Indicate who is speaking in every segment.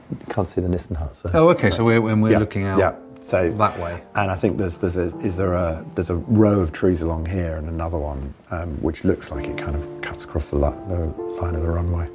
Speaker 1: can't see the Nissan hut. So.
Speaker 2: Oh, okay. So we're looking out.
Speaker 1: Yeah. So
Speaker 2: that way.
Speaker 1: And I think there's a row of trees along here and another one which looks like it kind of cuts across the line of the runway.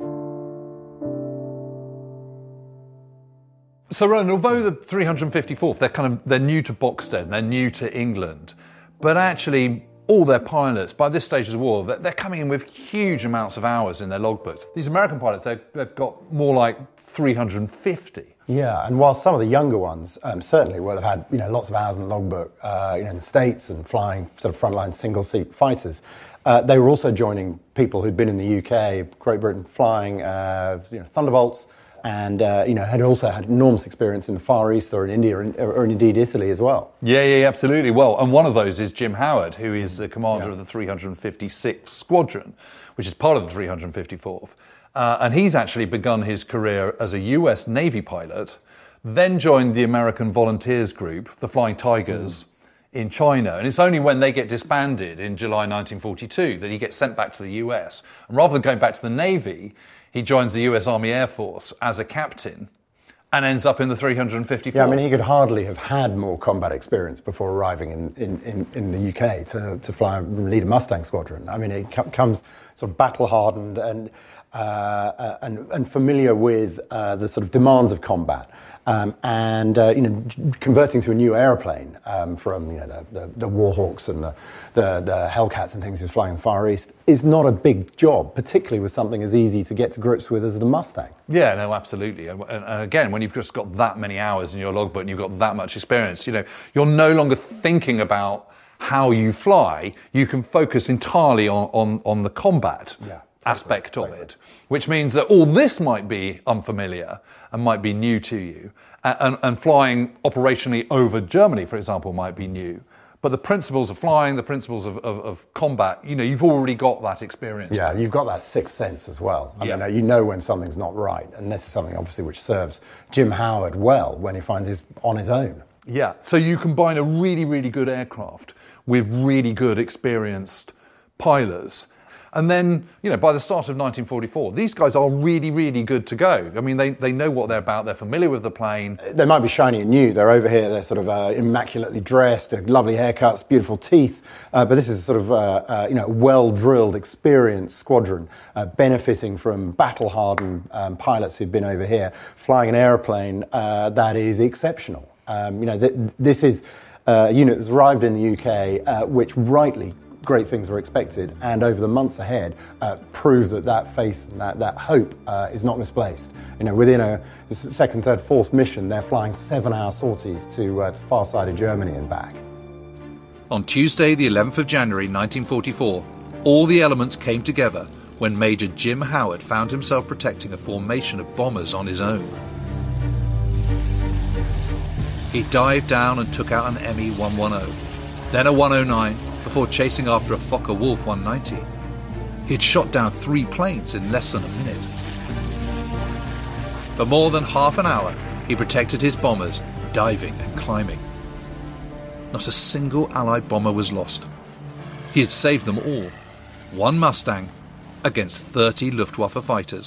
Speaker 2: So, Roland, although the 354th, they're new to Boxstead, they're new to England, but actually all their pilots, by this stage of the war, they're coming in with huge amounts of hours in their logbooks. These American pilots, they've got more like 350.
Speaker 1: Yeah, and while some of the younger ones certainly will have had lots of hours in the logbook, in the States and flying sort of frontline single-seat fighters, they were also joining people who'd been in the UK, Great Britain, flying Thunderbolts, and had also had enormous experience in the Far East or in India or indeed Italy as well.
Speaker 2: Yeah, absolutely. Well, and one of those is Jim Howard, who is the commander of the 356th Squadron, which is part of the 354th. And he's actually begun his career as a US Navy pilot, then joined the American Volunteers Group, the Flying Tigers, in China. And it's only when they get disbanded in July 1942 that he gets sent back to the US. And rather than going back to the Navy, he joins the US Army Air Force as a captain and ends up in the 354th.
Speaker 1: Yeah, I mean, he could hardly have had more combat experience before arriving in the UK to fly and lead a Mustang squadron. I mean, he comes sort of battle-hardened and familiar with the sort of demands of combat. Converting to a new aeroplane from the Warhawks and the Hellcats and things he was flying in the Far East is not a big job, particularly with something as easy to get to grips with as the Mustang.
Speaker 2: Yeah, no, absolutely. And again, when you've just got that many hours in your logbook and you've got that much experience, you're no longer thinking about how you fly. You can focus entirely on the combat.
Speaker 1: Yeah.
Speaker 2: Aspect of it, which means that all this might be unfamiliar and might be new to you, and flying operationally over Germany, for example, might be new. But the principles of flying, the principles of combat, you've already got that experience.
Speaker 1: Yeah, you've got that sixth sense as well. I mean, you know when something's not right, and this is something obviously which serves Jim Howard well when he finds he's on his own.
Speaker 2: Yeah, so you combine a really, really good aircraft with really good, experienced pilots. And then, by the start of 1944, these guys are really, really good to go. I mean, they know what they're about. They're familiar with the plane.
Speaker 1: They might be shiny and new. They're over here. They're sort of immaculately dressed, lovely haircuts, beautiful teeth. But this is sort of well-drilled, experienced squadron, benefiting from battle-hardened pilots who've been over here, flying an aeroplane that is exceptional. This is a unit that's arrived in the UK, which rightly great things were expected, and over the months ahead proved that faith and that hope is not misplaced. Within a second, third, fourth mission, they're flying 7-hour sorties to the far side of Germany and back.
Speaker 3: On Tuesday, the 11th of January 1944, all the elements came together when Major Jim Howard found himself protecting a formation of bombers on his own. He dived down and took out an ME-110, then a 109, before chasing after a Fokker-Wulf 190. He'd shot down 3 planes in less than a minute. For more than half an hour, he protected his bombers, diving and climbing. Not a single Allied bomber was lost. He had saved them all. 1 Mustang against 30 Luftwaffe fighters.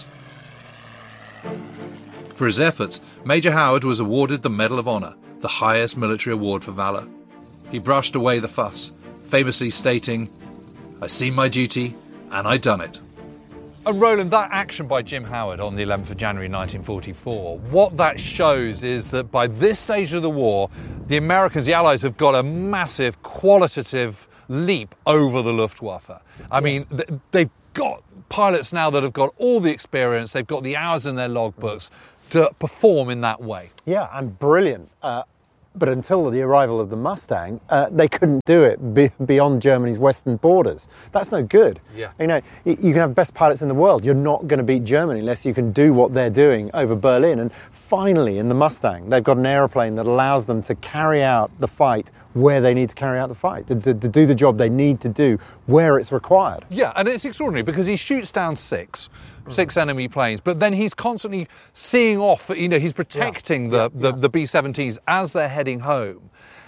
Speaker 3: For his efforts, Major Howard was awarded the Medal of Honor, the highest military award for valor. He brushed away the fuss, famously stating, "I seen my duty, and I done it."
Speaker 2: And Roland, that action by Jim Howard on the 11th of January 1944, what that shows is that by this stage of the war, the Americans, the Allies, have got a massive qualitative leap over the Luftwaffe. I mean, they've got pilots now that have got all the experience, they've got the hours in their logbooks to perform in that way.
Speaker 1: Yeah, and brilliant. But until the arrival of the Mustang, they couldn't do it beyond Germany's western borders. That's no good.
Speaker 2: Yeah.
Speaker 1: You can have best pilots in the world. You're not going to beat Germany unless you can do what they're doing over Berlin. And finally, in the Mustang, they've got an aeroplane that allows them to carry out the fight where they need to carry out the fight, to do the job they need to do where it's required.
Speaker 2: Yeah, and it's extraordinary because he shoots down six enemy planes, but then he's constantly seeing off, he's protecting the B-17s as they're heading home.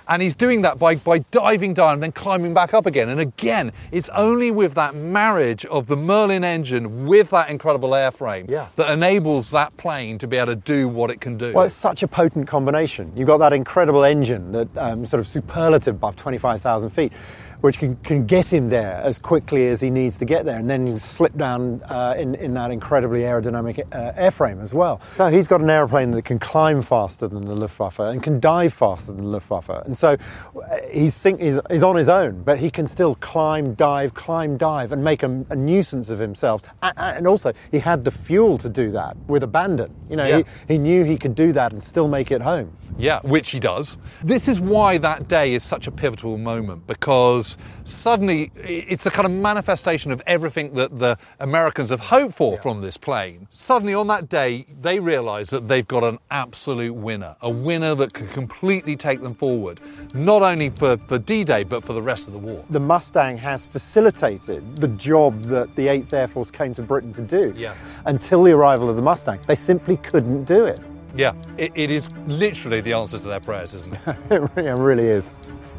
Speaker 2: And he's doing that by diving down and then climbing back up again. And again, it's only with that marriage of the Merlin engine with that incredible airframe that enables that plane to be able to do what it can do.
Speaker 1: Well, it's such a potent combination. You've got that incredible engine, that sort of superlative above 25,000 feet, which can get him there as quickly as he needs to get there, and then you slip down in that incredibly aerodynamic airframe as well. So he's got an aeroplane that can climb faster than the Luftwaffe and can dive faster than the Luftwaffe. And so he's on his own, but he can still climb, dive, and make a nuisance of himself. And also, he had the fuel to do that with abandon. You know, he knew he could do that and still make it home.
Speaker 2: Yeah, which he does. This is why that day is such a pivotal moment, because suddenly it's a kind of manifestation of everything that the Americans have hoped for from this plane. Suddenly on that day, they realise that they've got an absolute winner, a winner that can completely take them forward, not only for D-Day, but for the rest of the war.
Speaker 1: The Mustang has facilitated the job that the 8th Air Force came to Britain to do. Until the arrival of the Mustang, they simply couldn't do it.
Speaker 2: Yeah, it is literally the answer to their prayers, isn't it?
Speaker 1: It really is.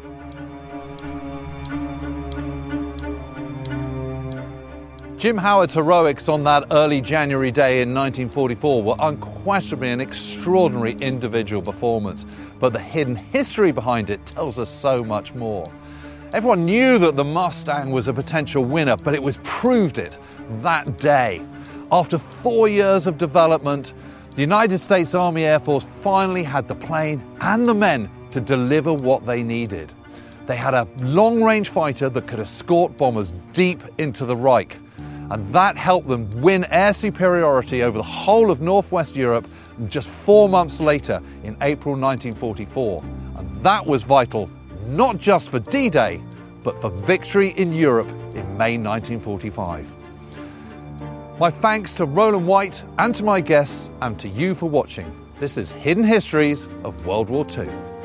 Speaker 2: Jim Howard's heroics on that early January day in 1944 were unquestionably an extraordinary individual performance, but the hidden history behind it tells us so much more. Everyone knew that the Mustang was a potential winner, but it was proved it that day. After 4 years of development, the United States Army Air Force finally had the plane and the men to deliver what they needed. They had a long-range fighter that could escort bombers deep into the Reich, and that helped them win air superiority over the whole of Northwest Europe just 4 months later in April 1944. And that was vital, not just for D-Day, but for victory in Europe in May 1945. My thanks to Roland White and to my guests, and to you for watching. This is Hidden Histories of World War II.